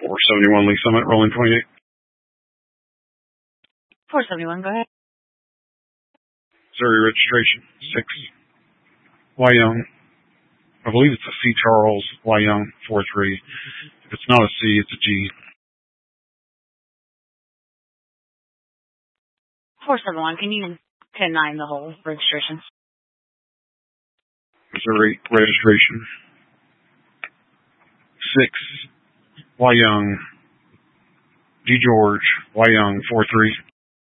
471 Lee Summit, rolling 28. 471, go ahead. Missouri registration, 6. Y Young. I believe it's a C. Charles, Y Young, 43. If it's not a C, it's a G. 471, can you 10-9 the whole registration? Missouri registration, 6. Y Young, G. George, Y Young, 43.